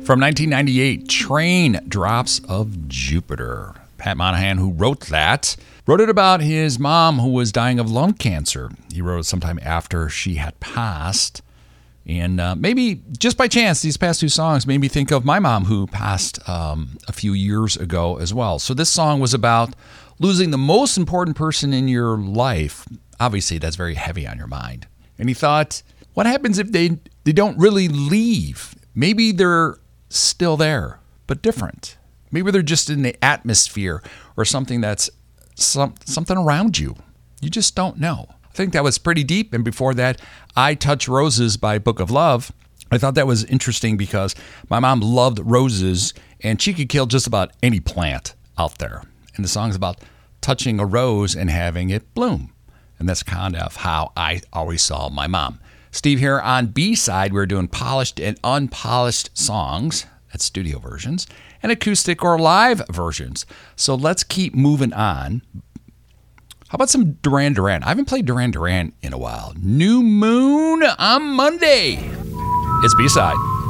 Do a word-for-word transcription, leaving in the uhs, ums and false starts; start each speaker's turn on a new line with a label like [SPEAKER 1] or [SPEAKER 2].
[SPEAKER 1] From nineteen ninety-eight, Train, Drops of Jupiter. Pat Monahan, who wrote that, wrote it about his mom who was dying of lung cancer. He wrote it sometime after she had passed. And uh, maybe just by chance, these past two songs made me think of my mom who passed um, a few years ago as well. So this song was about losing the most important person in your life. Obviously, that's very heavy on your mind. And he thought, what happens if they, they don't really leave? Maybe they're still there, but different. Maybe they're just in the atmosphere or something that's some, something around you. You just don't know. I think that was pretty deep. And before that, I Touch Roses by Book of Love. I thought that was interesting because my mom loved roses and she could kill just about any plant out there. And the song's about touching a rose and having it bloom. And that's kind of how I always saw my mom. Steve here on B-Side. We're doing polished and unpolished songs. That's studio versions. And acoustic or live versions. So let's keep moving on. How about some Duran Duran? I haven't played Duran Duran in a while. New Moon on Monday. It's B-Side.